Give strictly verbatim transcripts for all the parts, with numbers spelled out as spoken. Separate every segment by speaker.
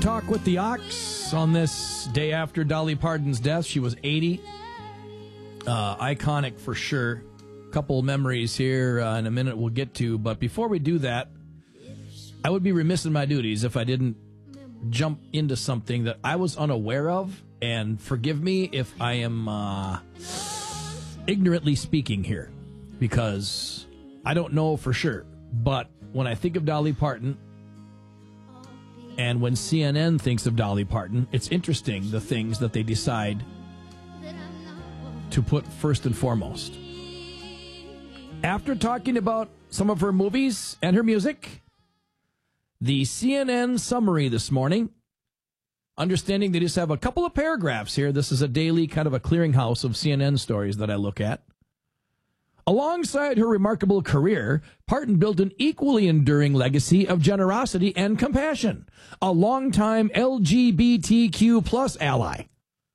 Speaker 1: Talk with the Ox on this day after Dolly Parton's death. She was eighty. Uh, iconic for sure. Couple memories here uh, in a minute we'll get to. But before we do that, I would be remiss in my duties if I didn't jump into something that I was unaware of. And forgive me if I am uh, ignorantly speaking here, because I don't know for sure. But when I think of Dolly Parton, and when C N N thinks of Dolly Parton, it's interesting the things that they decide to put first and foremost. After talking about some of her movies and her music, the C N N summary this morning, understanding they just have a couple of paragraphs here. This is a daily kind of a clearinghouse of C N N stories that I look at. Alongside her remarkable career, Parton built an equally enduring legacy of generosity and compassion, a longtime L G B T Q plus ally.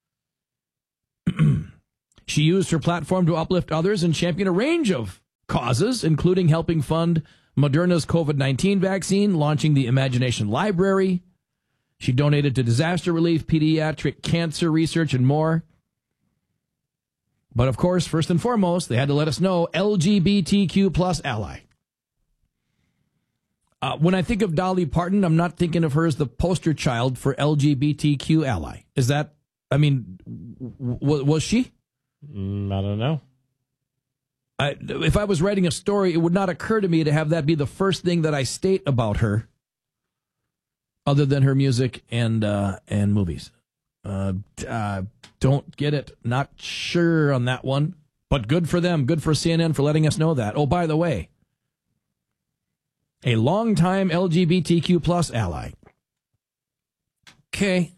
Speaker 1: She used her platform to uplift others and champion a range of causes, including helping fund Moderna's COVID nineteen vaccine, launching the Imagination Library. She donated to disaster relief, pediatric cancer research, and more. But of course, first and foremost, they had to let us know L G B T Q plus ally. Uh, when I think of Dolly Parton, I'm not thinking of her as the poster child for L G B T Q ally. Is that, I mean, w- was she?
Speaker 2: Mm, I don't know.
Speaker 1: I, if I was writing a story, it would not occur to me to have that be the first thing that I state about her, other than her music and uh, and movies. Uh, uh, don't get it. Not sure on that one, but good for them. Good for C N N for letting us know that. Oh, by the way, a longtime L G B T Q plus ally. Okay.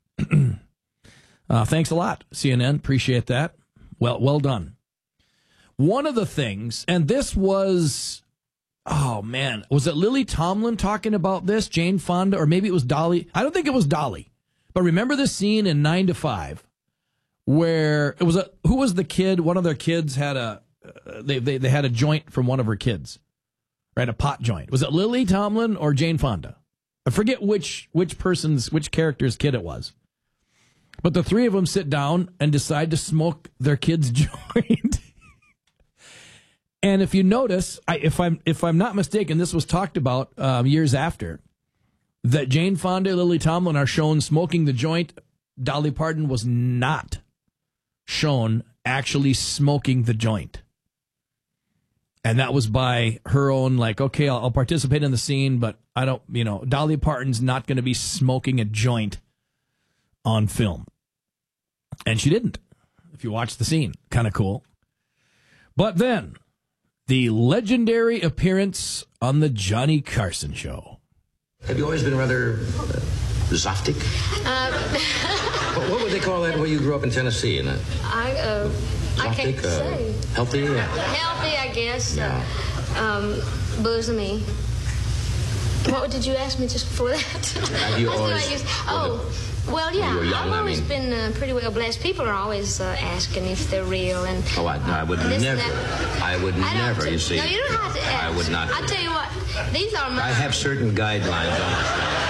Speaker 1: uh, thanks a lot, C N N. Appreciate that. Well, well done. One of the things, and this was, oh man, was it Lily Tomlin talking about this? Jane Fonda, or maybe it was Dolly. I don't think it was Dolly. But remember the scene in nine to five where it was a, who was the kid? One of their kids had a, uh, they, they, they had a joint from one of her kids, right? A pot joint. Was it Lily Tomlin or Jane Fonda? I forget which, which person's, which character's kid it was. But the three of them sit down and decide to smoke their kid's joint. And if you notice, I, if I'm, if I'm not mistaken, this was talked about um, years after, that Jane Fonda and Lily Tomlin are shown smoking the joint. Dolly Parton was not shown actually smoking the joint. And that was by her own, like, okay, I'll, I'll participate in the scene, but I don't, you know, Dolly Parton's not going to be smoking a joint on film. And she didn't, if you watch the scene. Kind of cool. But then, the legendary appearance on the Johnny Carson Show.
Speaker 3: Have you always been rather uh, zoftic?
Speaker 4: Um,
Speaker 3: what, what would they call that where you grew up in Tennessee? In a,
Speaker 4: I, uh, I can't
Speaker 3: uh,
Speaker 4: say.
Speaker 3: Healthy? Uh,
Speaker 4: Healthy, I guess.
Speaker 3: Yeah.
Speaker 4: Uh, um, bosomy. What did you ask me just before that?
Speaker 3: Have you
Speaker 4: That's what I
Speaker 3: always-
Speaker 4: used- Oh, well, yeah.
Speaker 3: you were young,
Speaker 4: I've
Speaker 3: I
Speaker 4: always
Speaker 3: mean.
Speaker 4: been uh, pretty well blessed. People are always uh, asking if they're real. And
Speaker 3: oh, I, I would
Speaker 4: and this and
Speaker 3: never.
Speaker 4: that.
Speaker 3: I would
Speaker 4: I don't
Speaker 3: never,
Speaker 4: t-
Speaker 3: you see.
Speaker 4: No, you don't have to ask.
Speaker 3: I would not.
Speaker 4: I'll tell you what. These are my...
Speaker 3: I have certain guidelines on this,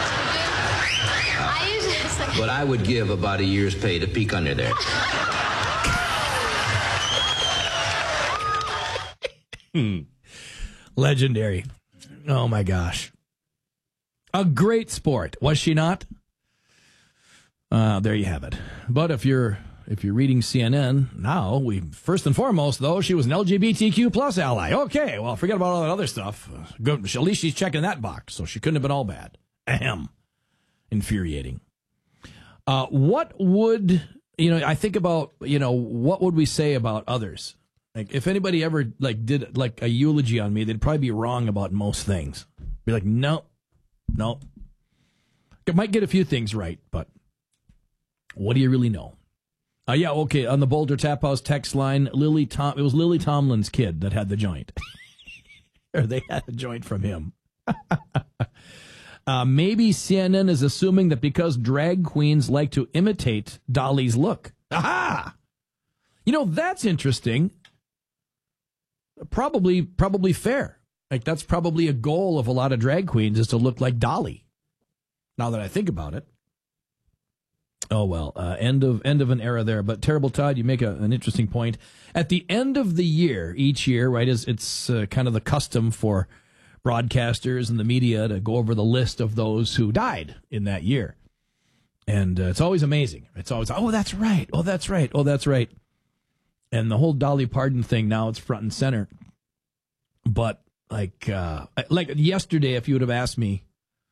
Speaker 4: I usually say...
Speaker 3: but I would give about a year's pay to peek under there.
Speaker 1: Hmm. Legendary. Oh, my gosh. A great sport, was she not? Uh, there you have it. But if you're if you're reading C N N now, we first and foremost, though, she was an L G B T Q plus ally. Okay, well, forget about all that other stuff. Good. At least she's checking that box, so she couldn't have been all bad. Ahem. Infuriating. Uh, what would, you know, I think about, you know, what would we say about others? Like, if anybody ever, like, did, like, a eulogy on me, they'd probably be wrong about most things. Be like, no, no. It might get a few things right, but what do you really know? Uh, yeah, okay, on the Boulder Tap House text line, Lily Tom, it was Lily Tomlin's kid that had the joint. Or they had a joint from him. uh, maybe C N N is assuming that because drag queens like to imitate Dolly's look. Aha! You know, that's interesting. Probably, probably fair. Like, that's probably a goal of a lot of drag queens, is to look like Dolly. Now that I think about it. Oh, well, uh, end of end of an era there. But Terrible Todd, you make a, an interesting point. At the end of the year, each year, right, is it's uh, kind of the custom for broadcasters and the media to go over the list of those who died in that year. And uh, it's always amazing. It's always, oh, that's right. Oh, that's right. Oh, that's right. And the whole Dolly Parton thing, now it's front and center. But like uh, like yesterday, if you would have asked me,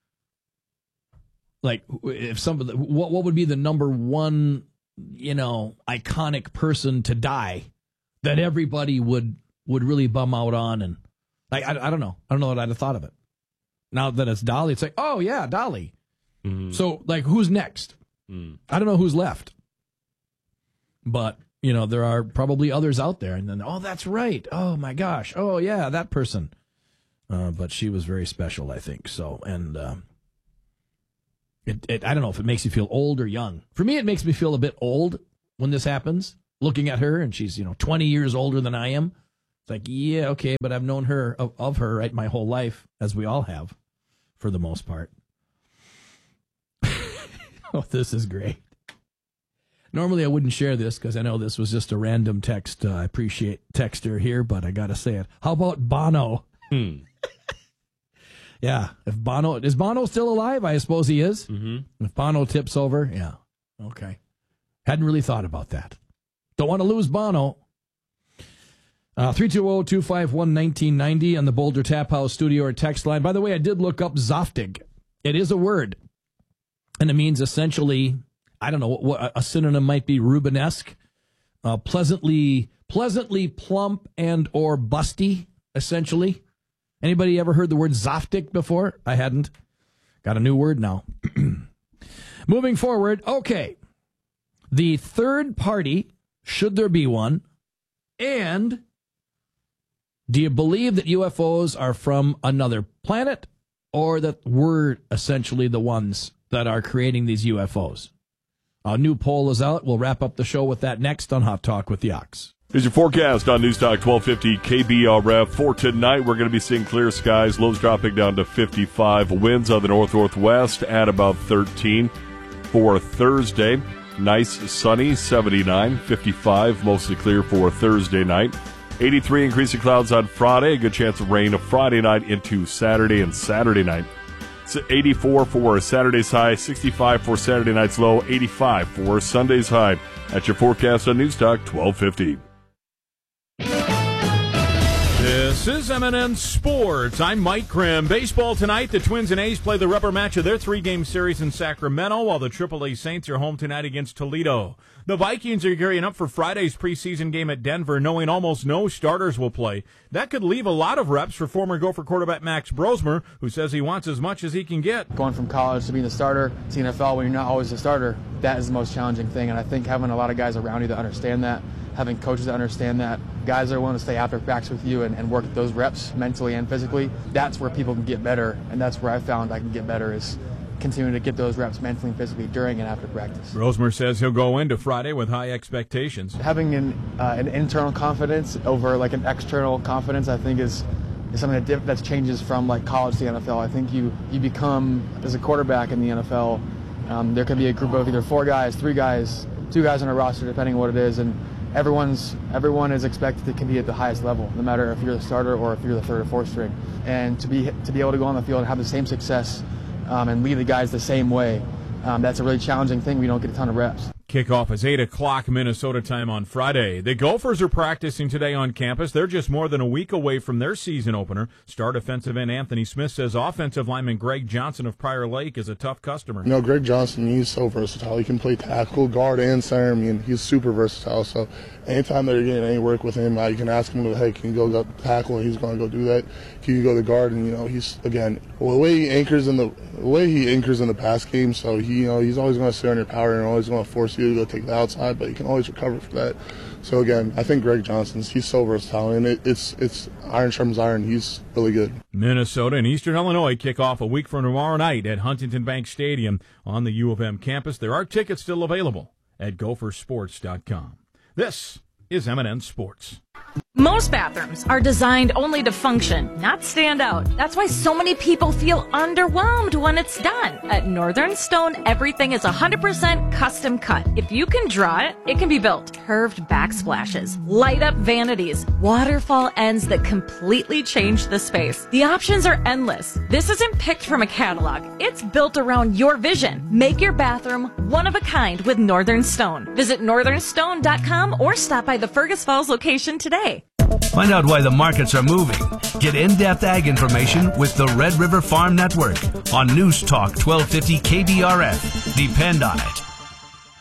Speaker 1: like, if somebody, what what would be the number one, you know, iconic person to die that everybody would would really bum out on, and like I, I don't know, I don't know what I'd have thought of it. Now that it's Dolly, it's like, oh yeah, Dolly. Mm-hmm. So like, who's next? Mm. I don't know who's left, but you know, there are probably others out there, and then oh, that's right. Oh my gosh. Oh yeah, that person. Uh, but she was very special, I think. So and. Uh, It, it, I don't know if it makes you feel old or young. For me, it makes me feel a bit old when this happens, looking at her, and she's, you know, twenty years older than I am. It's like, yeah, okay, but I've known her of, of her, right, my whole life, as we all have, for the most part. Oh, this is great. Normally, I wouldn't share this because I know this was just a random text. Uh, I appreciate texter here, but I got to say it. How about Bono? Hmm. Yeah, if Bono, is Bono still alive? I suppose he is. Mm-hmm. If Bono tips over, yeah, okay. Hadn't really thought about that. Don't want to lose Bono. Uh, three two zero, two five one, one nine nine zero on the Boulder Tap House studio or text line. By the way, I did look up Zoftig. It is a word, and it means essentially, I don't know, what a synonym might be, Rubenesque, uh, pleasantly, pleasantly plump and or busty, essentially. Anybody ever heard the word Zoftig before? I hadn't. Got a new word now. Moving forward, okay. The third party, should there be one, and do you believe that U F Os are from another planet, or that we're essentially the ones that are creating these U F Os? A new poll is out. We'll wrap up the show with that next on Hot Talk with the Ox.
Speaker 2: Here's your forecast on Newstalk twelve fifty K B R F. For tonight, we're going to be seeing clear skies, lows dropping down to fifty-five, winds on the north-northwest at about thirteen. For Thursday, nice sunny, seventy-nine, fifty-five, mostly clear for Thursday night. eighty-three increasing clouds on Friday, a good chance of rain Friday night into Saturday and Saturday night. eighty-four for Saturday's high, sixty-five for Saturday night's low, eighty-five for Sunday's high. That's your forecast on Newstalk twelve fifty.
Speaker 5: This is M and N Sports. I'm Mike Grimm. Baseball tonight. The Twins and A's play the rubber match of their three-game series in Sacramento, while the triple A Saints are home tonight against Toledo. The Vikings are gearing up for Friday's preseason game at Denver, knowing almost no starters will play. That could leave a lot of reps for former Gopher quarterback Max Brosmer, who says he wants as much as he can get.
Speaker 6: Going from college to being the starter to the N F L when you're not always the starter, that is the most challenging thing. And I think having a lot of guys around you that understand that, having coaches that understand that, guys that are willing to stay after practice with you and, and work those reps mentally and physically, that's where people can get better. And that's where I found I can get better, is continuing to get those reps mentally and physically during and after practice.
Speaker 5: Brosmer says he'll go into Friday with high expectations.
Speaker 6: Having an, uh, an internal confidence over like an external confidence, I think is, is something that, diff- that changes from like college to the N F L. I think you, you become, as a quarterback in the N F L, um, there can be a group of either four guys, three guys, two guys on a roster, depending on what it is, and everyone's everyone is expected to compete at the highest level, no matter if you're the starter or if you're the third or fourth string. And to be to be able to go on the field and have the same success um, and lead the guys the same way, um, that's a really challenging thing. We don't get a ton of reps.
Speaker 5: Kickoff is eight o'clock Minnesota time on Friday. The Gophers are practicing today on campus. They're just more than a week away from their season opener. Star defensive end Anthony Smith says offensive lineman Greg Johnson of Prior Lake is a tough customer.
Speaker 7: You know, Greg Johnson, he's so versatile. He can play tackle, guard, and center. I mean, he's super versatile. So anytime that you're getting any work with him, uh, you can ask him, hey, can you go, go tackle? And he's going to go do that. Can you go to guard? And, you know, he's, again, well, the way he anchors in the, the way he anchors in the pass game, so he, you know, he's always going to sit on your power and always going to force you to go take the outside, but you can always recover for that. So again, I think Greg Johnson's, he's so versatile, and it, it's it's iron sharpens iron. He's really good.
Speaker 5: Minnesota and Eastern Illinois kick off a week from tomorrow night at Huntington Bank Stadium on the U of M campus. There are tickets still available at gopher sports dot com. This is M and N Sports.
Speaker 8: Most bathrooms are designed only to function, not stand out. That's why so many people feel underwhelmed when it's done. At Northern Stone, everything is one hundred percent custom cut. If you can draw it, it can be built. Curved backsplashes, light up vanities, waterfall ends that completely change the space. The options are endless. This isn't picked from a catalog. It's built around your vision. Make your bathroom one of a kind with Northern Stone. Visit northern stone dot com or stop by the Fergus Falls location today.
Speaker 9: Find out why the markets are moving. Get in-depth ag information with the Red River Farm Network on News Talk twelve fifty K B R F. Depend on it.